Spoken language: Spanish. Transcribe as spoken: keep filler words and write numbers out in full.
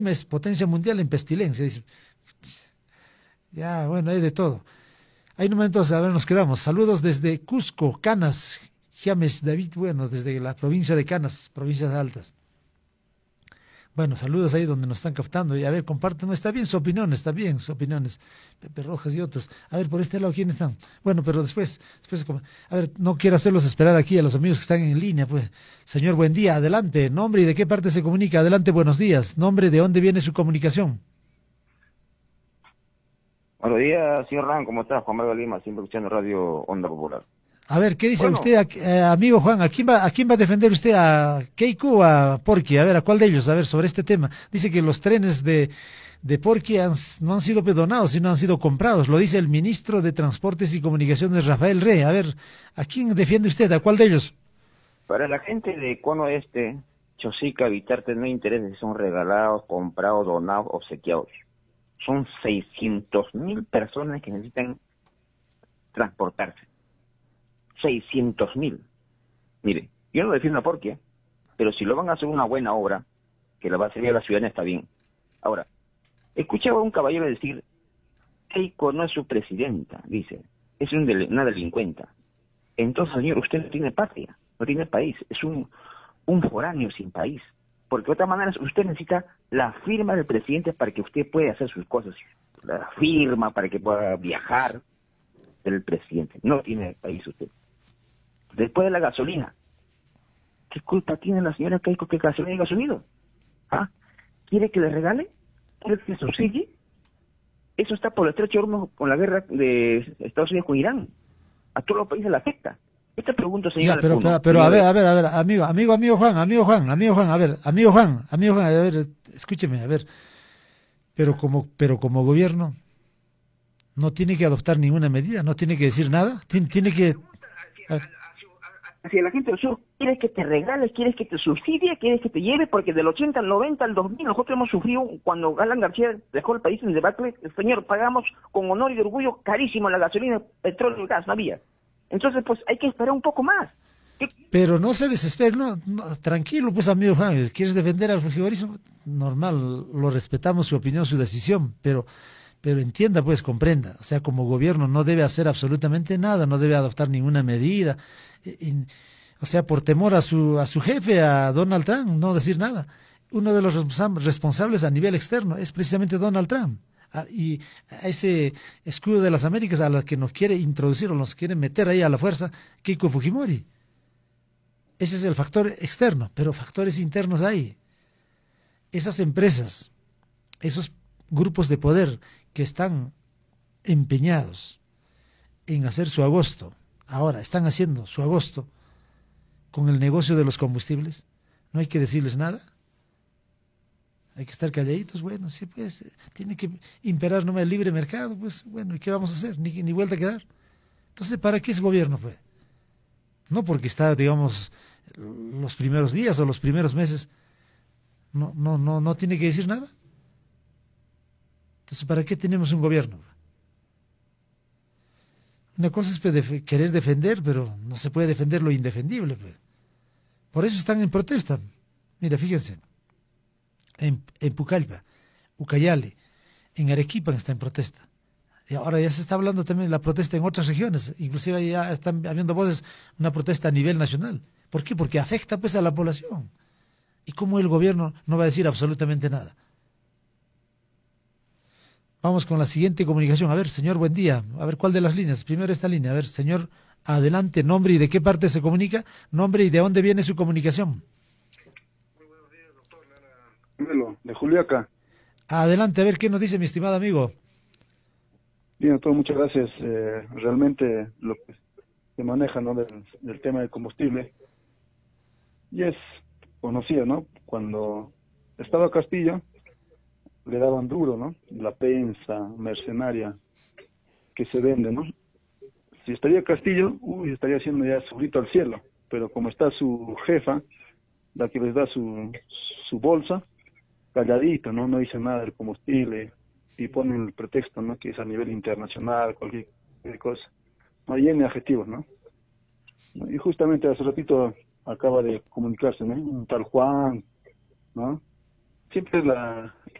es potencia mundial en pestilencia. Dice, ya, bueno, hay de todo. Ahí nomás entonces, a ver, nos quedamos. Saludos desde Cusco, Canas, James David, bueno, desde la provincia de Canas, provincias altas. Bueno, saludos ahí donde nos están captando. Y a ver, comparten, está bien su opinión, está bien su opinión, es Pepe Rojas y otros. A ver, por este lado, ¿quiénes están? Bueno, pero después, después, como- a ver, no quiero hacerlos esperar aquí a los amigos que están en línea, pues. Señor, buen día, adelante. Nombre y de qué parte se comunica. Adelante, buenos días. Nombre, de dónde viene su comunicación. Buenos días, señor Ran, ¿cómo estás? Juan Manuel Lima, siempre escuchando Radio Onda Popular. A ver, ¿qué dice Bueno, usted, a- eh, amigo Juan? ¿A quién va, a quién va a defender usted? ¿A Keiko o a Porky? A ver, ¿a cuál de ellos? A ver, sobre este tema. Dice que los trenes de, de Porky han s- no han sido perdonados, sino han sido comprados. Lo dice el ministro de Transportes y Comunicaciones, Rafael Rey. A ver, ¿a quién defiende usted? ¿A cuál de ellos? para la gente de Cono Este, Chosica, Vitarte, no interesa si son regalados, comprados, donados, obsequiados. Son seiscientos mil personas que necesitan transportarse. seiscientos mil. Mire, yo no defiendo a Porquia, pero si lo van a hacer una buena obra, que la va a servir a la ciudadanía, está bien. Ahora, escuchaba a un caballero decir, Keiko no es su presidenta, dice, es un del- una delincuenta. Entonces, señor, usted no tiene patria, no tiene país, es un, un foráneo sin país. Porque de otra manera, usted necesita la firma del presidente para que usted pueda hacer sus cosas. La firma para que pueda viajar del presidente. No tiene país usted. Después de la gasolina, ¿qué culpa tiene la señora Keiko que gasolina haya subido? ¿Ah? ¿Quiere que le regale? ¿Quiere que le subsidie? Eso está por el estrecho de Hormuz con la guerra de Estados Unidos con Irán. A todos los países le afecta. Esta pregunta, señor Ya, pero, Alcuno, pero, pero, a ver, señores, a ver, a ver, amigo, amigo, amigo Juan, amigo Juan, amigo Juan, a ver, amigo Juan, amigo Juan, a ver, escúcheme, a ver, pero como, pero como gobierno no tiene que adoptar ninguna medida, no tiene que decir nada, tiene, tiene que, a ver, hacia la gente del sur, ¿quieres que te regales? ¿Quieres que te subsidie? ¿Quieres que te lleve? Porque del ochenta al noventa al dos mil nosotros hemos sufrido cuando Alan García dejó el país en debacle. Señor, pagamos con honor y orgullo carísimo la gasolina, petróleo y gas, no había. Entonces, pues hay que esperar un poco más. ¿Qué? pero no se desespere, no, no, tranquilo, pues amigo Juan, ¿quieres defender al fujimorismo? Normal, lo respetamos, su opinión, su decisión, pero, pero entienda, pues, comprenda, o sea, como gobierno no debe hacer absolutamente nada, no debe adoptar ninguna medida, eh, in- o sea, por temor a su, a su jefe, a Donald Trump, no decir nada. Uno de los responsa- responsables a nivel externo es precisamente Donald Trump. A- y a ese escudo de las Américas a la que nos quiere introducir o nos quiere meter ahí a la fuerza, Keiko Fujimori. Ese es el factor externo, pero factores internos hay. Esas empresas, esos grupos de poder que están empeñados en hacer su agosto, ahora están haciendo su agosto con el negocio de los combustibles, no hay que decirles nada, hay que estar calladitos, bueno, sí, pues, eh, tiene que imperar nomás el libre mercado, pues, bueno, ¿y qué vamos a hacer? Ni, ni vuelta a quedar. Entonces, ¿para qué es gobierno, pues? No porque está, digamos, los primeros días o los primeros meses, no, no, no, no tiene que decir nada. Entonces, ¿para qué tenemos un gobierno? Una cosa es def- querer defender, pero no se puede defender lo indefendible, pues. Por eso están en protesta. Mira, fíjense, en, en Pucallpa, Ucayale, en Arequipa está en protesta. Y ahora ya se está hablando también de la protesta en otras regiones, inclusive ya están habiendo voces, una protesta a nivel nacional. ¿Por qué? Porque afecta pues a la población. ¿Y cómo el gobierno no va a decir absolutamente nada? Vamos con la siguiente comunicación. A ver, señor, buen día. A ver, ¿cuál de las líneas? Primero esta línea. A ver, señor, adelante, nombre y de qué parte se comunica, nombre y de dónde viene su comunicación. Melo, de Juliaca. Adelante, a ver qué nos dice mi estimado amigo. Bien, todo, muchas gracias. Eh, realmente lo que se maneja, ¿no? del, del tema del combustible y es conocido, ¿no? Cuando estaba Castillo le daban duro, ¿no? La prensa mercenaria que se vende, ¿no? Si estaría Castillo, uy, estaría haciendo ya su grito al cielo, pero como está su jefa, la que les da su, su bolsa, calladito, ¿no? No dice nada del combustible y ponen el pretexto, ¿no? Que es a nivel internacional, cualquier cosa. No llene adjetivos, ¿no? Y justamente hace ratito acaba de comunicarse, ¿no? Un tal Juan, ¿no? siempre es la